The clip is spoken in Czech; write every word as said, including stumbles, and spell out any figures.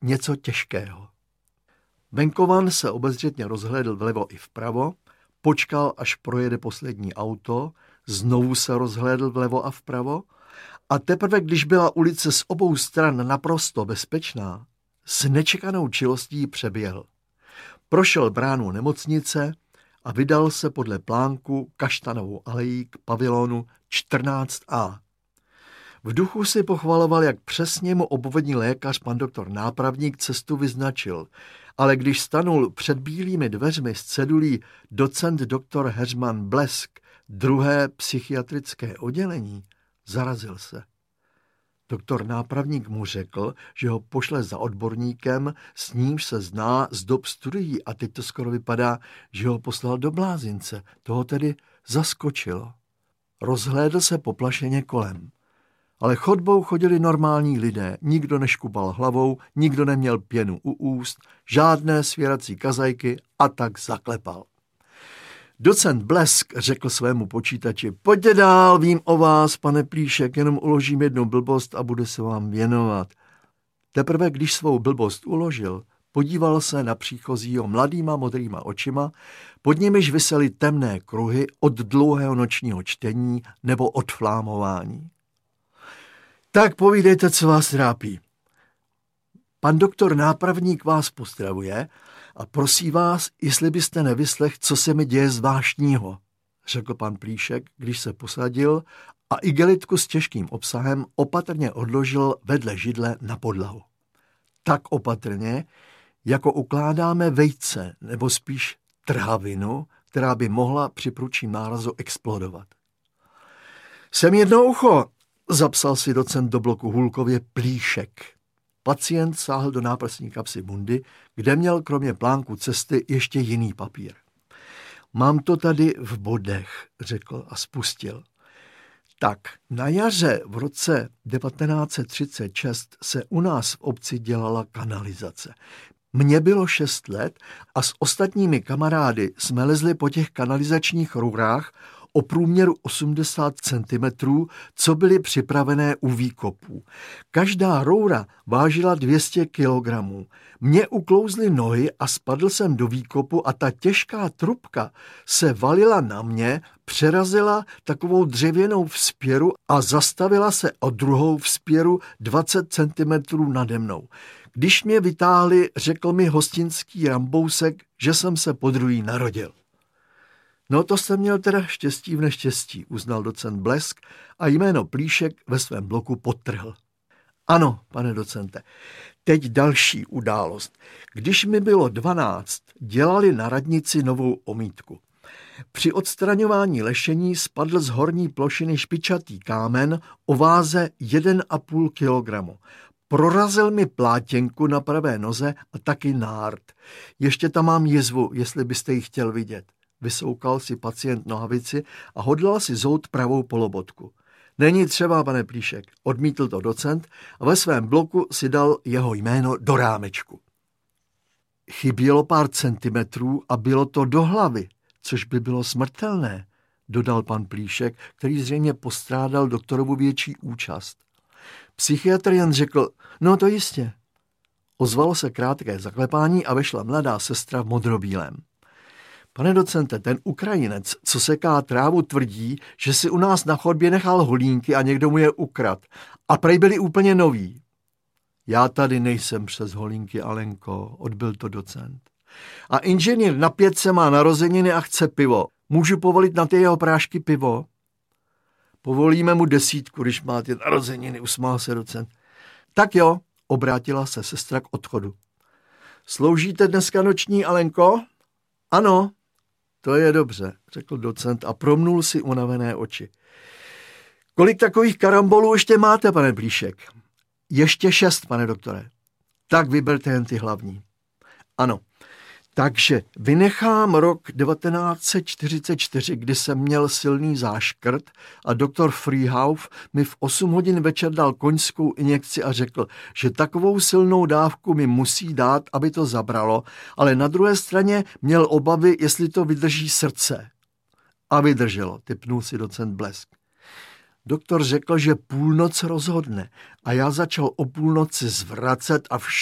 něco těžkého. Venkovan se obezřetně rozhlédl vlevo i vpravo, počkal, až projede poslední auto, znovu se rozhlédl vlevo a vpravo a teprve, když byla ulice z obou stran naprosto bezpečná, s nečekanou čilostí přeběhl. Prošel bránu nemocnice a vydal se podle plánku Kaštanovou alejí k pavilonu čtrnáct A. V duchu si pochvaloval, jak přesně mu obvodní lékař pan doktor Nápravník cestu vyznačil, ale když stanul před bílými dveřmi s cedulí docent doktor Heřman Blesk, druhé psychiatrické oddělení, zarazil se. Doktor Nápravník mu řekl, že ho pošle za odborníkem, s nímž se zná z dob studií a teď to skoro vypadá, že ho poslal do blázince. Toho tedy zaskočilo. Rozhlédl se poplašeně kolem. Ale chodbou chodili normální lidé, nikdo neškubal hlavou, nikdo neměl pěnu u úst, žádné svěrací kazajky a tak zaklepal. Docent Blesk řekl svému počítači: pojďte dál, vím o vás, pane Plíšek, jenom uložím jednu blbost a bude se vám věnovat. Teprve když svou blbost uložil, podíval se na příchozího mladýma modrýma očima, pod nimiž visely temné kruhy od dlouhého nočního čtení nebo od flámování. Tak povídejte, co vás trápí. Pan doktor Nápravník vás pozdravuje a prosí vás, jestli byste nevyslech, co se mi děje zvláštního, řekl pan Plíšek, když se posadil a igelitku s těžkým obsahem opatrně odložil vedle židle na podlahu. Tak opatrně, jako ukládáme vejce, nebo spíš trhavinu, která by mohla při prudším nárazu explodovat. Jsem jedno ucho, zapsal si docent do bloku Hulkově Plíšek. Pacient sáhl do náprsní kapsy bundy, kde měl kromě plánku cesty ještě jiný papír. Mám to tady v bodech, řekl a spustil. Tak, na jaře v roce devatenáct set třicet šest se u nás v obci dělala kanalizace. Mně bylo šest let a s ostatními kamarády jsme lezli po těch kanalizačních rurách o průměru osmdesát centimetrů, co byly připravené u výkopů. Každá roura vážila dvě stě kilogramů. Mně uklouzly nohy a spadl jsem do výkopu a ta těžká trubka se valila na mě, přerazila takovou dřevěnou vzpěru a zastavila se o druhou vzpěru dvacet centimetrů nade mnou. Když mě vytáhli, řekl mi hostinský Rambousek, že jsem se podruhý narodil. No to jsem měl teda štěstí v neštěstí, uznal docent Blesk a jméno Plíšek ve svém bloku podtrhl. Ano, pane docente, teď další událost. Když mi bylo dvanáct, dělali na radnici novou omítku. Při odstraňování lešení spadl z horní plošiny špičatý kámen o váze jeden a půl kilogramu. Prorazil mi plátěnku na pravé noze a taky nárt. Ještě tam mám jizvu, jestli byste ji chtěl vidět. Vysoukal si pacient nohavici a hodlal si zout pravou polobotku. Není třeba, pane Plíšek, odmítl to docent a ve svém bloku si dal jeho jméno do rámečku. Chybělo pár centimetrů a bylo to do hlavy, což by bylo smrtelné, dodal pan Plíšek, který zřejmě postrádal doktorovu větší účast. Psychiatr jen řekl, no to jistě. Ozvalo se krátké zaklepání a vešla mladá sestra v modrobílém. Pane docente, ten Ukrajinec, co seká trávu, tvrdí, že si u nás na chodbě nechal holínky a někdo mu je ukrad. A prej byli úplně noví. Já tady nejsem přes holínky, Alenko, odbyl to docent. A inženýr na pětce má narozeniny a chce pivo. Můžu povolit na ty jeho prášky pivo? Povolíme mu desítku, když má ty narozeniny, usmál se docent. Tak jo, obrátila se sestra k odchodu. Sloužíte dneska noční, Alenko? Ano, to je dobře, řekl docent a promnul si unavené oči. Kolik takových karambolů ještě máte, pane Plíšek? Ještě šest, pane doktore. Tak vyberte jen ty hlavní. Ano, takže vynechám rok devatenáct set čtyřicet čtyři, kdy jsem měl silný záškrt a doktor Freehouf mi v osm hodin večer dal koňskou injekci a řekl, že takovou silnou dávku mi musí dát, aby to zabralo, ale na druhé straně měl obavy, jestli to vydrží srdce. A vydrželo, tipnul si docent Blesk. Doktor řekl, že půlnoc rozhodne a já začal o půlnoci zvracet a vš-